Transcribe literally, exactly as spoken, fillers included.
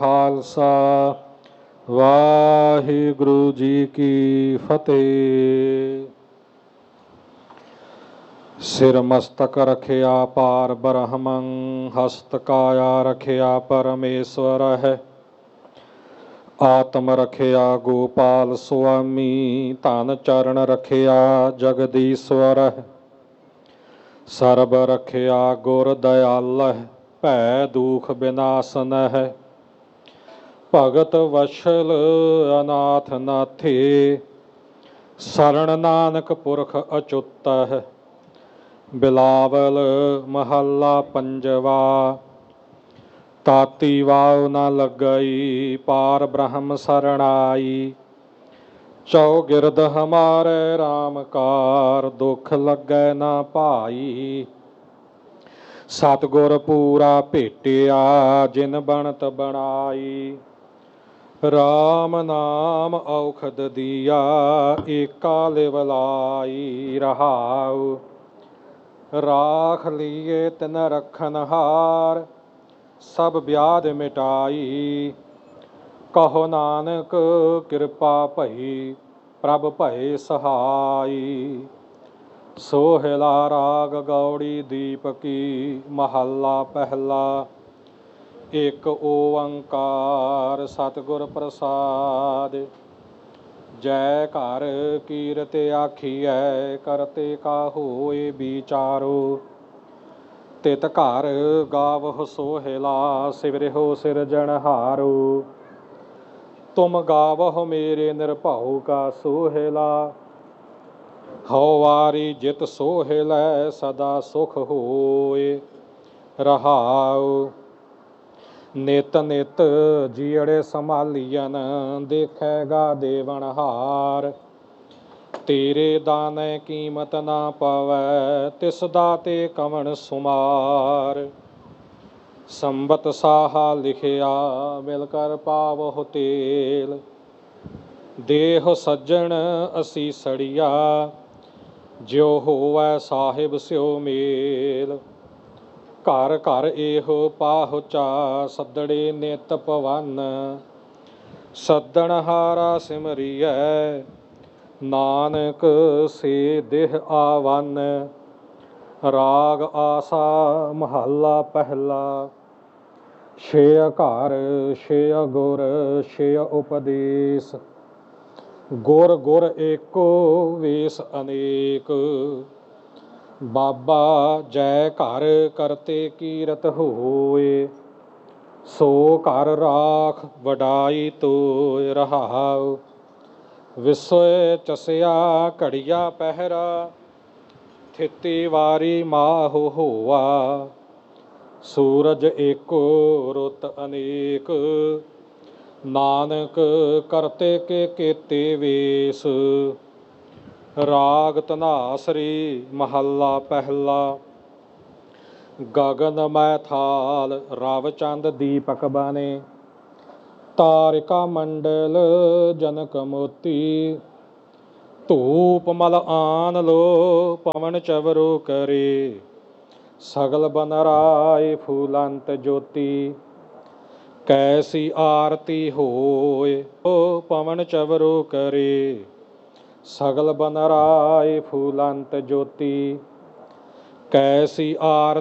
ਖਾਲਸਾ ਵਾਹਿਗੁਰੂ ਜੀ ਕੀ ਫਤਿਹ। ਸਿਰ ਮਸਤਕ ਰਖਿਆ ਪਾਰ ਬ੍ਰਹਮੰ, ਹਸਤ ਕਾਇਆ ਰਖਿਆ ਪਰਮੇਸ਼ਵਰ ਹੈ। ਆਤਮ ਰਖਿਆ ਗੋਪਾਲ ਸੁਆਮੀ, ਧਨ ਚਰਨ ਰਖਿਆ ਜਗਦੀਸ਼ਵਰ ਹੈ। ਸਰਬ ਰਖਿਆ ਗੁਰ ਦਇਆਲ ਹੈ, ਭੈ ਦੁਖ ਬਿਨਾਸਨ ਹੈ। ਭਗਤ ਵਸ਼ਲ ਅਨਾਥ ਨਾਥੇ, ਸਰਣ ਨਾਨਕ ਪੁਰਖ ਅਚੁੱਤ ਹੈ। ਬਿਲਾਵਲ ਮਹੱਲਾ ਪੰਜਵਾ। ਤਾਤੀ ਵਾਉ ਨ ਲੱਗਈ, ਪਾਰ ਬ੍ਰਹਮ ਸਰਣਾਈ। ਚੌਗਿਰਦ ਹਮਾਰੇ ਰਾਮ ਕਾਰ, ਦੁਖ ਲੱਗੈ ਨਾ ਭਾਈ। ਸਤਿਗੁਰ ਪੂਰਾ ਭੇਟਿਆ, ਜਿਨ ਬਣਤ ਬਣਾਈ। ਰਾਮ ਨਾਮ ਔਖਦ ਦੀਆ, ਏਕਾ ਲਿਵ ਲਾਈ। ਰਹਾਉ ਰਾਖ ਲੀਏ ਤਿਨ ਰਖਨ ਹਾਰ, ਸਭ ਵਿਆਧ ਮਿਟਾਈ। ਕਹੋ ਨਾਨਕ ਕਿਰਪਾ ਭਈ, ਪ੍ਰਭ ਭਏ ਸਹਾਈ। ਸੋਹਿਲਾ ਰਾਗ ਗੌੜੀ ਦੀਪਕੀ, ਮਹੱਲਾ ਪਹਿਲਾ। ਇਕ ਓੰਕਾਰ ਸਤਿਗੁਰ ਪ੍ਰਸਾਦਿ। ਜੈ ਘਰ ਕੀਰਤ ਆਖੀਐ, ਕਰਤੇ ਕਾ ਹੋਏ ਵਿਚਾਰੋ। ਤਿਤ ਘਰ ਗਾਵਹੁ ਸੋਹਿਲਾ, ਸਿਵਰਿਹੁ ਸਿਰਜਣਹਾਰੋ। ਤੁਮ ਗਾਵਹੁ ਮੇਰੇ ਨਿਰਭਉ ਕਾ ਸੋਹਿਲਾ, ਹਉ ਵਾਰੀ ਜਿਤ ਸੋਹਿਲੈ ਸਦਾ ਸੁਖ ਹੋਏ। ਰਹਾਉ ਨਿਤ ਨਿਤ ਜੀਅੜੇ ਸੰਭਾਲੀਅਨ, ਦੇਖੈਗਾ ਦੇਵਨਹਾਰ। ਤੇਰੇ ਦਾਨੈ ਕੀਮਤ ਨਾ ਪਵੈ, ਤਿਸ ਦਾਤੇ ਕਵਣ ਸੁਮਾਰ। ਸੰਬਤ ਸਾਹਾ ਲਿਖਿਆ, ਮਿਲ ਕਰ ਪਾਵਹੁ ਤੇਲ। ਦੇਹ ਸੱਜਣ ਅਸੀਸੜੀਆ, ਜਿਉ ਹੋਵੈ ਸਾਹਿਬ ਸਿਉ ਮੇਲ। ਘਰ ਘਰ ਇਹੋ ਪਾਹੁਚਾ, ਸੱਦੜੇ ਨਿਤ ਭਵਨ। ਸੱਦਣਹਾਰਾ ਸਿਮਰੀਐ, ਨਾਨਕ ਸੇ ਦੇਹ ਆਵਨ। ਰਾਗ ਆਸਾ ਮਹੱਲਾ ਪਹਿਲਾ। ਛੇ ਘਰ ਛੇ ਗੁਰ ਛੇ ਉਪਦੇਸ, ਗੁਰ ਗੁਰ ਏਕੋ ਵੇਸ ਅਨੇਕ। ਬਾਬਾ ਜੈ ਘਰ ਕਰਤੇ ਕੀਰਤ ਹੋਏ, ਸੋ ਘਰ ਰਾਖ ਵਡਾਈ ਤੋਇ। ਰਹਾਉ ਵਿਸੁਏ ਚਸਿਆ ਘੜੀਆ ਪਹਿਰਾ, ਥਿਤੀ ਵਾਰੀ ਮਾਹੁ ਹੋਆ। ਸੂਰਜ ਏਕੋ ਰੁੱਤ ਅਨੇਕ, ਨਾਨਕ ਕਰਤੇ ਕੇ ਕੇਤੇ ਵੇਸ। ਰਾਗ ਧਨਾਸਰੀ ਮਹੱਲਾ ਪਹਿਲਾ। ਗਗਨ ਮੈ ਥਾਲ ਰਵ ਚੰਦ ਦੀਪਕ ਬਨੇ, ਤਾਰਿਕਾ ਮੰਡਲ ਜਨਕ ਮੋਤੀ। ਧੂਪ ਮਲ ਆਨ ਲੋ ਪਵਨ ਚਵਰੋ ਕਰੇ, ਸਗਲ ਬਨ ਰਾਏ ਫੂਲੰਤ ਜੋਤੀ। ਕੈਸੀ ਆਰਤੀ ਹੋਏ ਓ ਪਵਨ ਚਵਰੋ ਕਰੇ, ਸਗਲ ਬਨ ਰਾਏ ਫੂਲੰਤ ਜੋਤੀ। ਕੈਸੀ ਆਰ